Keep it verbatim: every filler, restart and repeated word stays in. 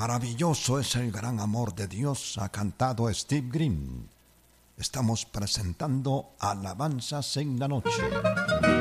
Maravilloso es el gran amor de Dios, ha cantado Steve Green. Estamos presentando Alabanzas en la Noche.